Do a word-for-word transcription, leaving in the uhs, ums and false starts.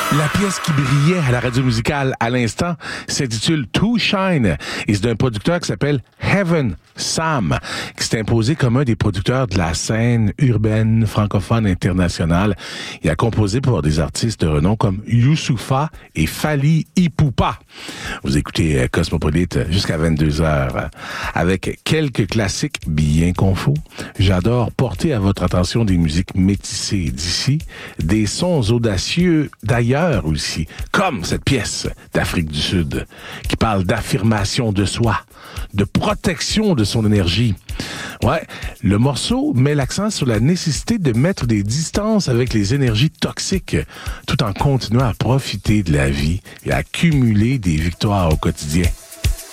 La pièce qui brillait à la radio musicale à l'instant s'intitule To Shine et c'est d'un producteur qui s'appelle Heaven Sam, qui s'est imposé comme un des producteurs de la scène urbaine francophone internationale. Il a composé pour des artistes de renom comme Youssoupha et Fally Ipupa. Vous écoutez Cosmopolite jusqu'à vingt-deux heures avec quelques classiques bien confos. J'adore porter à votre attention des musiques métissées d'ici, des sons audacieux d'ailleurs aussi, comme cette pièce d'Afrique du Sud qui parle d'affirmation de soi, de protection de son énergie. Ouais, le morceau met l'accent sur la nécessité de mettre des distances avec les énergies toxiques tout en continuant à profiter de la vie et à accumuler des victoires au quotidien.